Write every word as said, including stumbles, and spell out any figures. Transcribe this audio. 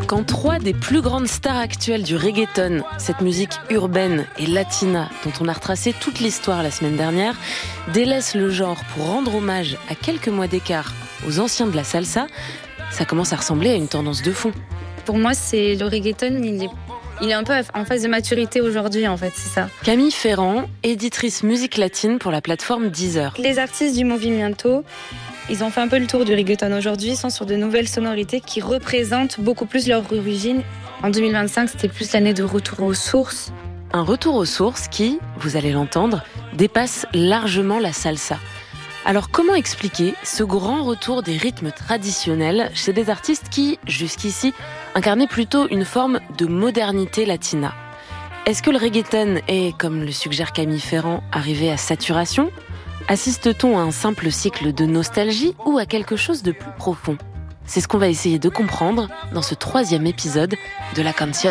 Quand trois des plus grandes stars actuelles du reggaeton, cette musique urbaine et latina dont on a retracé toute l'histoire la semaine dernière, délaissent le genre pour rendre hommage à quelques mois d'écart aux anciens de la salsa, ça commence à ressembler à une tendance de fond. Pour moi, c'est le reggaeton, il est, il est un peu en phase de maturité aujourd'hui, en fait, c'est ça. Camille Ferrand, éditrice musique latine pour la plateforme Deezer. Les artistes du Movimiento, ils ont fait un peu le tour du reggaeton aujourd'hui, ils sont sur de nouvelles sonorités qui représentent beaucoup plus leur origine. En deux mille vingt-cinq, c'était plus l'année de retour aux sources. Un retour aux sources qui, vous allez l'entendre, dépasse largement la salsa. Alors comment expliquer ce grand retour des rythmes traditionnels chez des artistes qui, jusqu'ici, incarnaient plutôt une forme de modernité latina ? Est-ce que le reggaeton est, comme le suggère Camille Ferrand, arrivé à saturation ? Assiste-t-on à un simple cycle de nostalgie ou à quelque chose de plus profond ? C'est ce qu'on va essayer de comprendre dans ce troisième épisode de La Canción.